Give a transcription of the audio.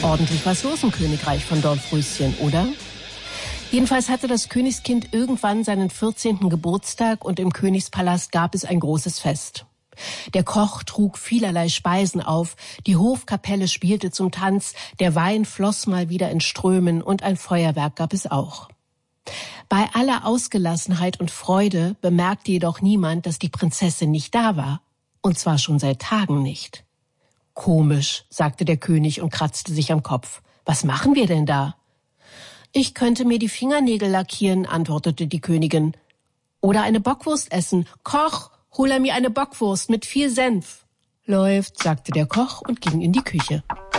Ordentlich was los im Königreich von Dornröschen, oder? Jedenfalls hatte das Königskind irgendwann seinen 14. Geburtstag und im Königspalast gab es ein großes Fest. Der Koch trug vielerlei Speisen auf, die Hofkapelle spielte zum Tanz, der Wein floss mal wieder in Strömen und ein Feuerwerk gab es auch. Bei aller Ausgelassenheit und Freude bemerkte jedoch niemand, dass die Prinzessin nicht da war. Und zwar schon seit Tagen nicht. Komisch, sagte der König und kratzte sich am Kopf. Was machen wir denn da? Ich könnte mir die Fingernägel lackieren, antwortete die Königin. Oder eine Bockwurst essen. Koch, hol mir eine Bockwurst mit viel Senf. Läuft, sagte der Koch und ging in die Küche.